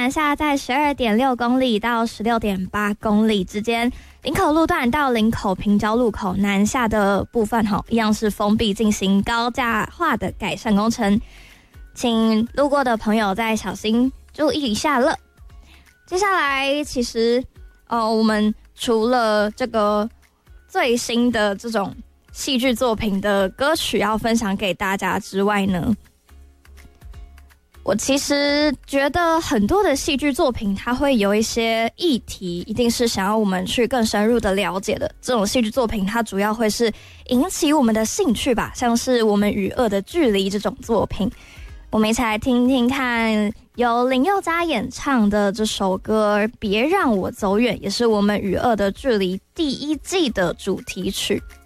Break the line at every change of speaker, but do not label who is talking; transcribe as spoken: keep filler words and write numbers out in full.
南下在十二点六公里到十六点八公里之间，林口路段到林口平交路口南下的部分一样是封闭进行高架化的改善工程，请路过的朋友再小心注意一下了。接下来其实呃，我们除了这个最新的这种戏剧作品的歌曲要分享给大家之外呢，我其实觉得很多的戏剧作品它会有一些议题一定是想要我们去更深入的了解的，这种戏剧作品它主要会是引起我们的兴趣吧，像是我们与恶的距离这种作品。我们一起来听听看由林宥嘉演唱的这首歌别让我走远，也是我们与恶的距离第一季的主题曲。